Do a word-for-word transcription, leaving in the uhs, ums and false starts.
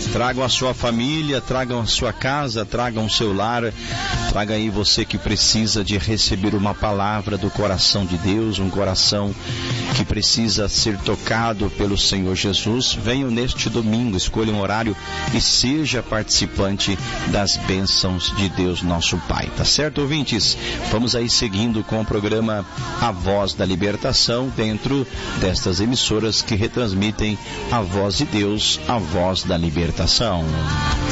Tragam a sua família, tragam a sua casa, tragam o seu lar. Traga aí você que precisa de receber uma palavra do coração de Deus, um coração que precisa ser tocado pelo Senhor Jesus. Venham neste domingo, escolha um horário e seja participante das bênçãos de Deus, nosso Pai. Tá certo, ouvintes? Vamos aí seguindo com o programa A Voz da Libertação, dentro destas emissoras que retransmitem a voz de Deus, a voz da libertação.